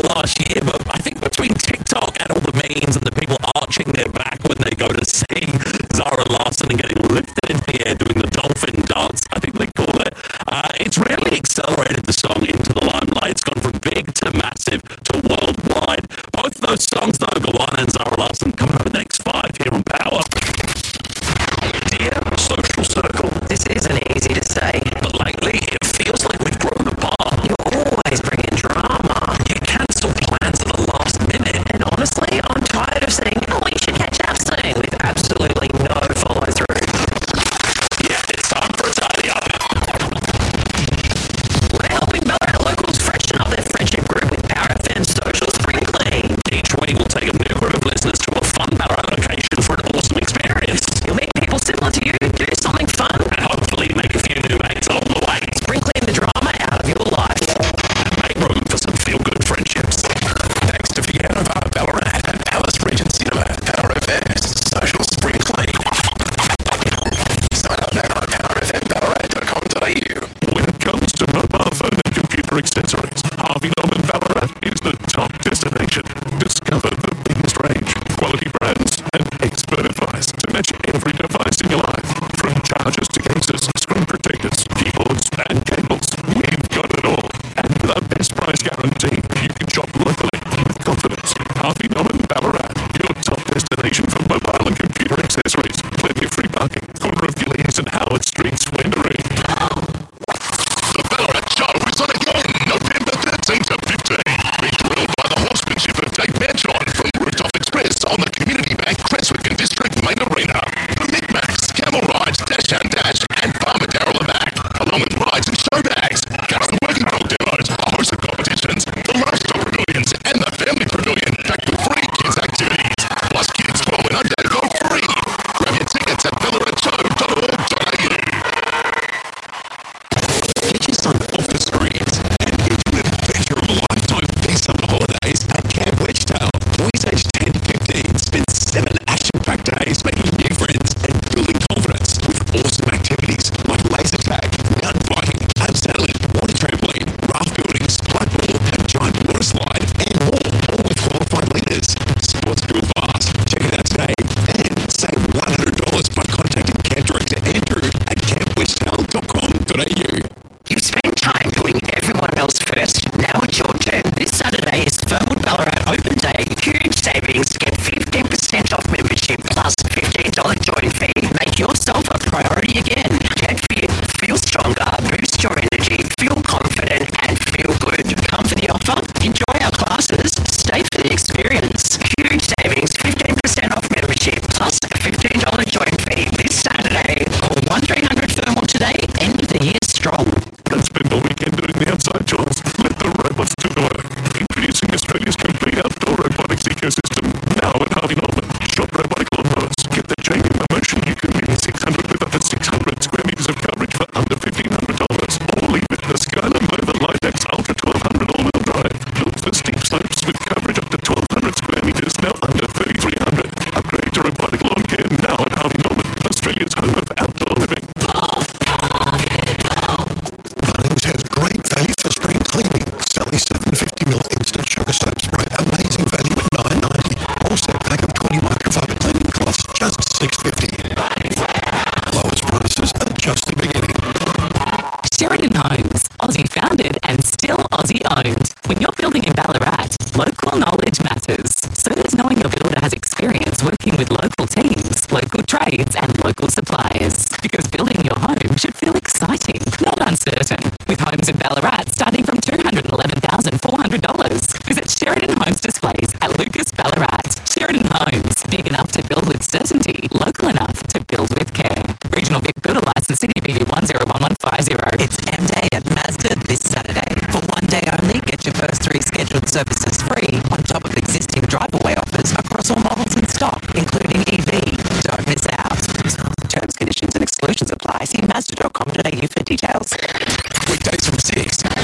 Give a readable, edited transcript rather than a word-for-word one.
last year, but I think between TikTok and all the memes and the people arching their back when they go to see Zara Larsson and getting lifted into the air doing the dolphin dance, I think they call it, it's really accelerated the song into the limelight. It's gone from big to massive to worldwide. Both those songs, though, Gawana and Zara Larsson, coming up in the next 5 here on Power. Dear Social Circle, this isn't easy to say, but lately it feels like we've grown apart. You're always bringing drama. You cancel plans at the last minute. And honestly, I'm tired of saying, oh, we should catch up soon, with absolutely no follow-through. Yeah, it's time for a tidy up. We're helping Ballarat locals freshen up their friendship group with Power FM Social Spring Clean. Each week we'll take a new group of listeners to a fun Ballarat location for an awesome experience. You'll meet people similar to you, do something fun, And hopefully make a few new mates along the way. spring clean the drama out of your life. And make room for some feel-good friendships. Thanks to Vienna Bar Ballarat and Alice Regent Cinema, Power FM's Social Spring Clean. Sign up now at powerfmballarat.com.au. When it comes to mobile phone and computer accessories, Harvey Norman Ballarat is the top destination. Discover the biggest range, quality brands, and expert advice to match every device in your life. From chargers to cases, screen protectors, keyboards, and cables, we've got it all. And with our best price guarantee, you can shop locally with confidence. Harvey Norman Ballarat, your top destination for mobile and computer accessories. Plenty of free parking, corner of Gillies and Howard Street, Swenbury. The Ballarat Show is on again, November 13th to 15th. Be thrilled by the horsemanship of Dave Manchon from Rooftop Express on the Community Bank Creswick and District Main Arena. The Micmacs, Camel Rides, Dash and Dash, and Farmer Daryl are back, along with rides and show bags, current working dog demos, a host of competitions, the livestock pavilions, and the family pavilion, packed with free kids activities. Plus kids 12 and under go free. Grab your tickets at ballarattow.org.au. Get your son off the screens and give him an adventure of a lifetime these summer holidays at Camp Wedgetail. Boys aged 10 to 15 spend 7 action-packed days making new friends and building confidence with awesome activities like laser tag, mountain biking, abseiling, water trampoline, raft building, slide ball, a giant water slide, and more, all with qualified leaders. Sports School Fast. Check it out today and save $100 by contacting Camp Director Andrew at campwedgetail.com.au. You've spent time putting everyone else first. Now it's your turn. This Saturday is Fernwood Ballarat Open Day. Huge savings. Get 15% off membership plus $15 join fee. Make yourself a priority again. Get fit, feel stronger, boost your energy, feel confident, and feel good. Come for the offer, enjoy our classes, stay for the experience. Huge savings, 15% off membership plus a $15 join fee this Saturday. Call 1300 Fernwood today. End of the year strong. Don't spend the weekend doing the outside chores. Let the robots do the work. Introducing Australia's complete outdoor robotics ecosystem now at Harvey Norman. Shop robotic lawnmowers. Get the chain in motion. You can be 600 with up to 600 square meters of coverage for under $1,500. Or leave it the Skyline Mover Light-X Ultra 1200 all-wheel drive. Built for steep slopes with coverage up to 1,200 square meters, now under 3,300. Upgrade to robotic lawn care now at Harvey Norman, Australia's home of outdoor living. Bunnings has great value for spring cleaning. Sally 750ml instant sugar soap spray, amazing value at $9.90. Also pack of 20 microfiber cleaning cloths, just $6.50. Lowest prices are just the beginning. Sheridan Homes, Aussie founded and still Aussie owned. When you're building in Ballarat, local knowledge matters. So does knowing your builder has experience working with local teams, local trades and local suppliers. Because building your home should feel exciting, not uncertain. With homes in Ballarat starting from $211,400. Visit Sheridan Homes displays at Lucas Ballarat. Sheridan Homes, big enough to build with certainty, local enough to build with care. Regional Big Builder License City BU 101150. It's M-Day at Mazda this Saturday. For one day only, get your first 3 scheduled services free on top of existing drive-away offers across all models in stock, including EV. Don't miss out. Terms, conditions and exclusions apply. See Mazda.com.au for details. Weekdays from 6.